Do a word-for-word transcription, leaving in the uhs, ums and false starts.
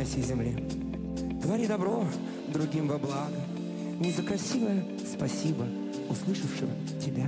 всей земле. Твори добро другим во благо, не за красивое спасибо услышавшего тебя.